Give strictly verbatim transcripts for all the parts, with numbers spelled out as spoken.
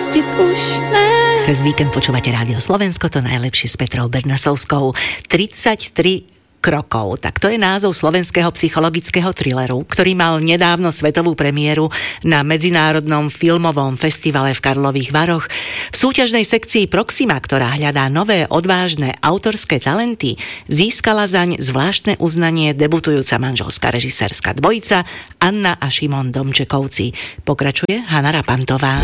odpustit už ne. Cez víkend počúvate Rádio Slovensko, to najlepšie s Petrou Bernasovskou. tridsaťtri krokov, tak to je názov slovenského psychologického thrilleru, ktorý mal nedávno svetovú premiéru na Medzinárodnom filmovom festivale v Karlových Varoch. V súťažnej sekcii Proxima, ktorá hľadá nové odvážne autorské talenty, získala zaň zvláštne uznanie debutujúca manželská režisérska dvojica Anna a Šimon Domčekovci. Pokračuje Hana Rapantová.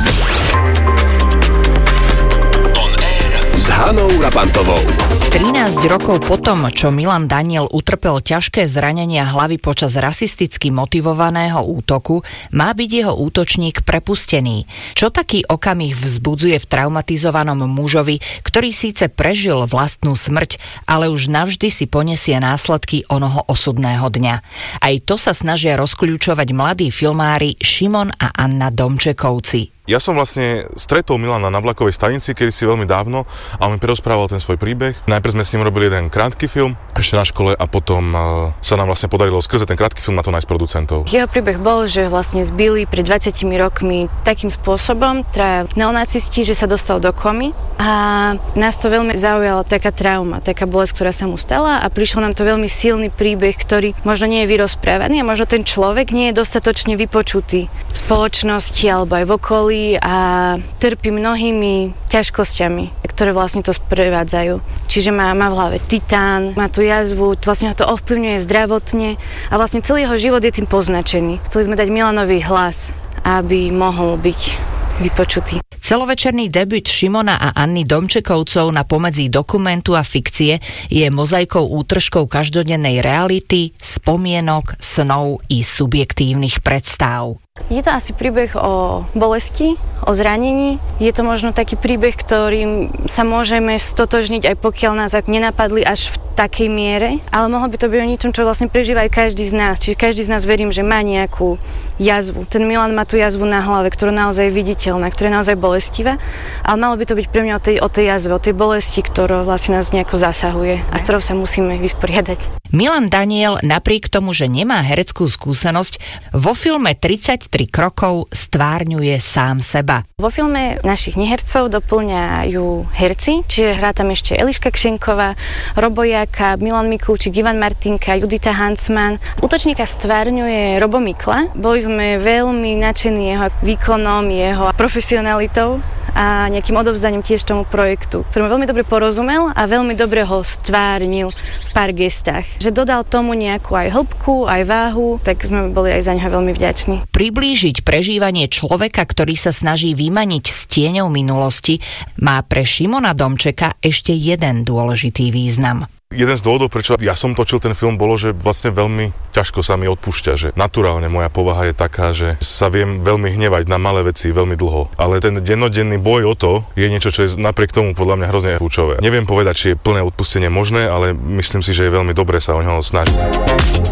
S Hanou Rapantovou. trinásť rokov potom, čo Milan Daniel utrpel ťažké zranenia hlavy počas rasisticky motivovaného útoku, má byť jeho útočník prepustený. Čo taký okamih vzbudzuje v traumatizovanom mužovi, ktorý síce prežil vlastnú smrť, ale už navždy si poniesie následky onoho osudného dňa. Aj to sa snažia rozkľúčovať mladí filmári Šimon a Anna Domčekovci. Ja som vlastne stretol Milana na vlakovej stanici, kedy si veľmi dávno, a on mi prerozprával ten svoj príbeh. Najprv sme s ním robili jeden krátky film, ešte na škole, a potom uh, sa nám vlastne podarilo skrze ten krátky film na to nájsť producentov. Jeho príbeh bol, že vlastne zbili pred dvadsiatimi rokmi takým spôsobom traja neonacisti, že sa dostal do komy, a nás to veľmi zaujala taká trauma, taká bolesť, ktorá sa mu stala, a prišiel nám to veľmi silný príbeh, ktorý možno nie je vyrozprávaný a možno ten človek nie je dostatočne vypočutý v spoločnosti alebo aj v okolí a trpí mnohými ťažkosťami, ktoré vlastne to sprevádzajú. Čiže má, má v hlave titán, má tu jazvu, vlastne ho to ovplyvňuje zdravotne a vlastne celý jeho život je tým poznačený. Chceli sme dať Milanovi hlas, aby mohol byť vypočutý. Celovečerný debut Šimona a Anny Domčekovcov na pomedzi dokumentu a fikcie je mozaikou útržkou každodennej reality, spomienok, snov i subjektívnych predstav. Je to asi príbeh o bolesti, o zranení. Je to možno taký príbeh, ktorým sa môžeme stotožniť, aj pokiaľ nás nenapadli až v takej miere, ale mohlo by to byť o ničom, čo vlastne prežíva aj každý z nás. Čiže každý z nás, verím, že má nejakú jazvu. Ten Milan má tú jazvu na hlave, ktorá naozaj je viditeľná, ktorá je naozaj bolestivá, ale malo by to byť pre mňa o tej, o tej jazve, o tej bolesti, ktorá vlastne nás nejako zasahuje a s ktorou sa musíme vysporiadať. Milan Daniel napriek tomu, že nemá hereckú skúsenosť, vo filme tridsaťtri krokov stvárňuje sám seba. Vo filme našich nehercov doplňajú herci, čiže hrá tam ešte Eliška Kšenková, Robo Jáka, Milan Mikulčík, Ivan Martinka, Judita Hansman. Útočníka stvárňuje Robo Mikla. Boli sme veľmi nadšení jeho výkonom, jeho profesionalitou a nejakým odovzdaním tiež tomu projektu, ktorému veľmi dobre porozumel a veľmi dobre ho stvárnil v pár gestách. Že dodal tomu nejakú aj hĺbku, aj váhu, tak sme boli aj za ňoho veľmi vďační. Priblížiť prežívanie človeka, ktorý sa snaží vymaniť s tieňou minulosti, má pre Šimona Domčeka ešte jeden dôležitý význam. Jeden z dôvodov, prečo ja som točil ten film, bolo, že vlastne veľmi ťažko sa mi odpúšťa, že naturálne moja povaha je taká, že sa viem veľmi hnevať na malé veci veľmi dlho. Ale ten dennodenný boj o to je niečo, čo je napriek tomu podľa mňa hrozne kľúčové. Neviem povedať, či je plné odpustenie možné, ale myslím si, že je veľmi dobré sa o neho snažiť.